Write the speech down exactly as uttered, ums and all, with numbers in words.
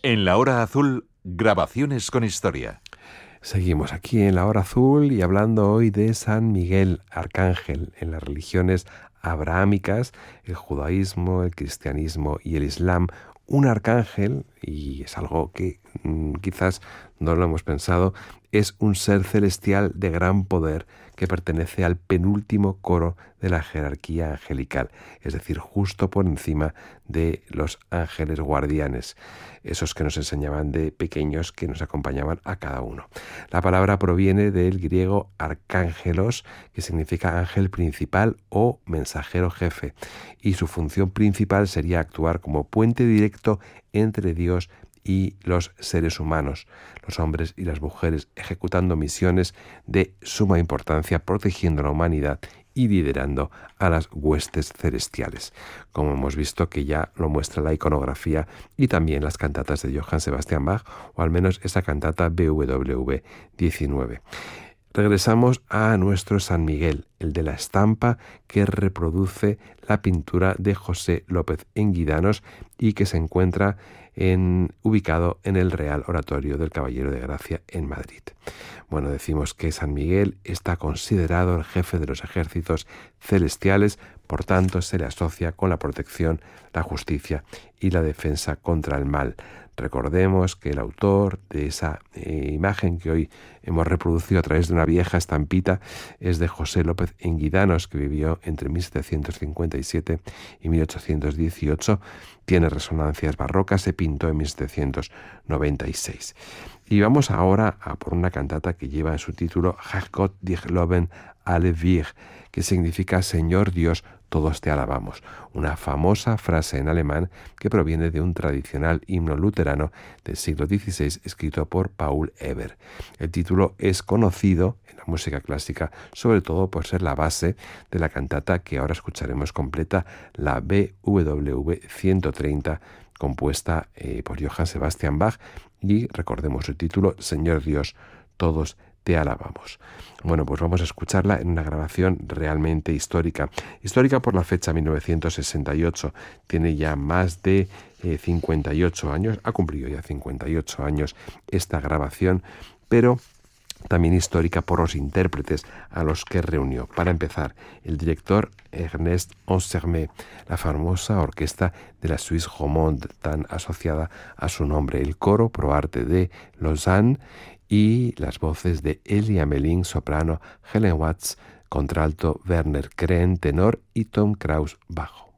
En la hora azul, grabaciones con historia. Seguimos aquí en la hora azul y hablando hoy de San Miguel Arcángel en las religiones abrahámicas, el judaísmo, el cristianismo y el islam. Un arcángel, y es algo que mmm, quizás no lo hemos pensado, es un ser celestial de gran poder que pertenece al penúltimo coro de la jerarquía angelical, es decir, justo por encima de los ángeles guardianes, esos que nos enseñaban de pequeños que nos acompañaban a cada uno. La palabra proviene del griego arcángelos, que significa ángel principal o mensajero jefe, y su función principal sería actuar como puente directo entre Dios y los seres humanos, los hombres y las mujeres, ejecutando misiones de suma importancia, protegiendo a la humanidad y liderando a las huestes celestiales, como hemos visto que ya lo muestra la iconografía y también las cantatas de Johann Sebastian Bach, o al menos esa cantata B W V diecinueve. Regresamos a nuestro San Miguel, el de la estampa que reproduce la pintura de José López Enguidanos y que se encuentra en, ubicado en el Real Oratorio del Caballero de Gracia en Madrid. Bueno, decimos que San Miguel está considerado el jefe de los ejércitos celestiales, por tanto se le asocia con la protección, la justicia y la defensa contra el mal. Recordemos que el autor de esa eh, imagen que hoy hemos reproducido a través de una vieja estampita es de José López Enguidanos, que vivió entre mil setecientos cincuenta y siete y mil ochocientos dieciocho. Tiene resonancias barrocas, se pintó en mil setecientos noventa y seis. Y vamos ahora a por una cantata que lleva en su título Herrgott dich loben alle wir, que significa Señor Dios, todos te alabamos, una famosa frase en alemán que proviene de un tradicional himno luterano del siglo dieciséis escrito por Paul Eber. El título es conocido en la música clásica sobre todo por ser la base de la cantata que ahora escucharemos completa, la B W V ciento treinta, compuesta eh, por Johann Sebastian Bach, y recordemos su título, Señor Dios, todos te alabamos. Bueno, pues vamos a escucharla en una grabación realmente histórica. Histórica por la fecha mil novecientos sesenta y ocho. Tiene ya más de eh, cincuenta y ocho años, ha cumplido ya cincuenta y ocho años esta grabación, pero también histórica por los intérpretes a los que reunió. Para empezar, el director Ernest Ansermet, la famosa orquesta de la Suisse Romande, tan asociada a su nombre, el coro pro arte de Lausanne y las voces de Elie Hamelin, soprano, Helen Watts, contralto, Werner Kren, tenor y Tom Kraus, bajo.